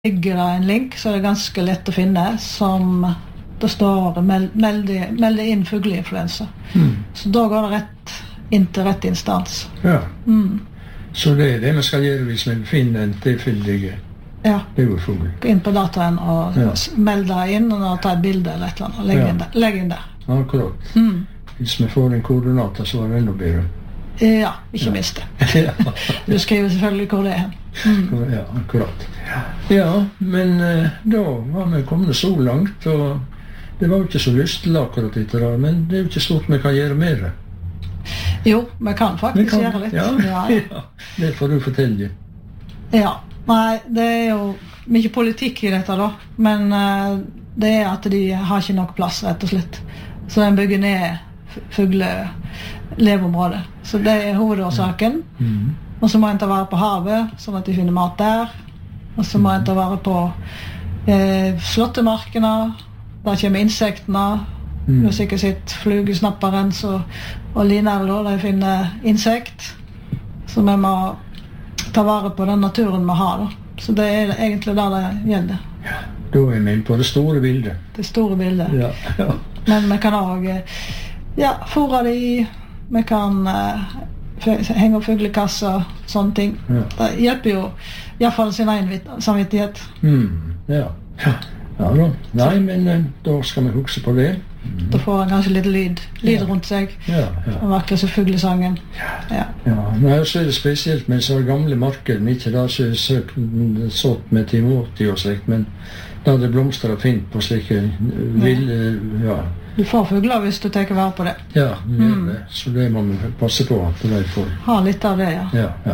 ligger det en link, så er det ganske lett å finne, som det står melde inn fugleinfluensa. Så da går det rett inn til rett instans. Ja. Så det er det vi skal gjøre hvis vi finner en tilfeldig leverfugl. Gå inn på dataen og melde inn og ta et bilde eller et eller annet og legge inn der. Akkurat. Hvis vi får en koordinater, så er det enda bedre. Ja, ikke minst det. Du skriver selvfølgelig hvor det er hen. Ja, akkurat. Ja, men da var vi kommet så langt, og det var jo ikke så lyst til akkurat dette da, men det er jo ikke stort vi kan gjøre mer. Jo, vi kan faktisk gjøre litt. Ja, det får du fortelle. Ja, nei, det er jo mye politikk i dette da, men det er at de har ikke nok plass, rett og slett. Så de bygger ned fugleleveområdet. Så det er hovedårsaken. Og så må en ta vare på havet, sånn at de finner mat der. Og så må en ta vare på slåttemarkene, der kommer insektene. Du har sikkert sett flugesnapperen og linelder, de finner insekt. Så vi må ta vare på den naturen vi har. Da. Så det er egentlig der det gjelder. Ja, da er vi på det store bildet. Det store bildet. Ja. Men vi kan også fôre de, vi kan henge opp fuglekasser, sånne ting. Det hjelper jo i hvert fall sin egen samvittighet. Ja da. Nei, men da skal vi huske på det. Da får han kanskje litt lyd rundt seg. Og vakler seg fuglesangen. Nei, så er det spesielt med så gamle marker, ikke da så er sått med Timoti og slikt, men da det blomstrer fint på slike ville, Du får fugler hvis du tenker vare på det. Ja, det gjør det. Så det må vi passe på at de får. Ha litt av det,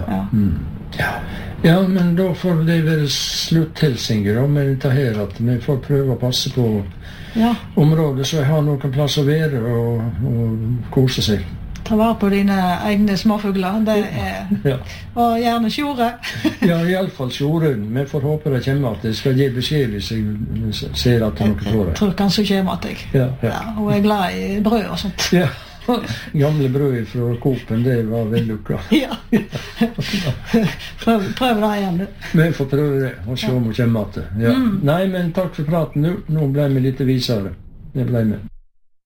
Ja, men da får det være slutthilsinger med dette her, at vi får prøve å passe på området, så jeg har noen plass å være og kose seg. Ta vare på dine egne småfugler, det er, og gjerne sjore. Ja, i alle fall sjoren. Vi får håpe det kommer at det skal gi beskjed hvis jeg ser at noe får det. Jeg tror kanskje det kommer at jeg. Og jeg er glad i brød og sånt. Ja, gamle brød fra Coop-en, det var vellukka. Prøv det igjen, du. Vi får prøve det, og se om vi kommer at det. Nei, men takk for praten nå. Nå ble vi litt visere. Det ble vi.